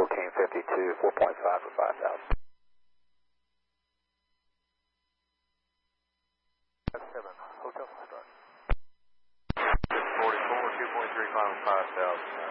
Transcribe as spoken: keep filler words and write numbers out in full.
fourteen fifty-two, four point five for five thousand. seven, Hotel Foxtrot. forty-four, two point three five, five thousand.